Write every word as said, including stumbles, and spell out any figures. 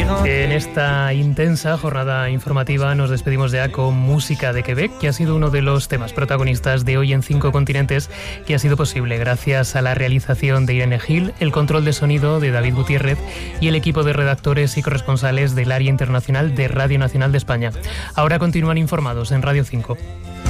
En esta intensa jornada informativa nos despedimos ya con música de Quebec, que ha sido uno de los temas protagonistas de Hoy en Cinco Continentes, que ha sido posible gracias a la realización de Irene Gil, el control de sonido de David Gutiérrez y el equipo de redactores y corresponsales del área internacional de Radio Nacional de España. Ahora continúan informados en Radio cinco.